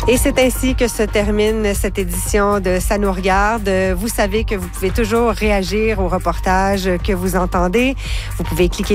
Et c'est ainsi que se termine cette édition de Ça nous regarde. Vous savez que vous pouvez toujours réagir au reportage que vous entendez. Vous pouvez cliquer